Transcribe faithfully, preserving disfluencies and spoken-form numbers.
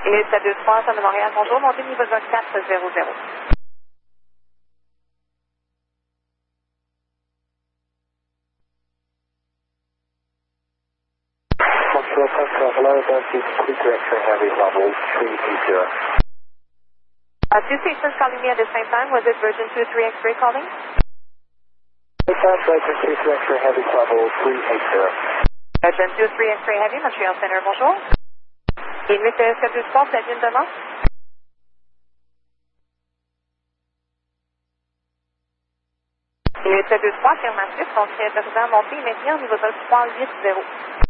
Et sept deux trois, ça de Montréal, bonjour, montez niveau de quatre zéro zéro. Montreal Central, hello, Northeast two two X-ray heavy level three eight zero. Uh, two stations calling me at the same time, was it Virgin two three X-ray calling? South Virgin two two X-ray heavy level three eight zero. Virgin two three X-ray Heavy, Montreal Center, bonjour. Et monsieur sept deux trois, vous aviez une demande? Et sept deux trois, affirmatif, donc c'est autorisé à monter et maintenir au niveau de trois huit zéro.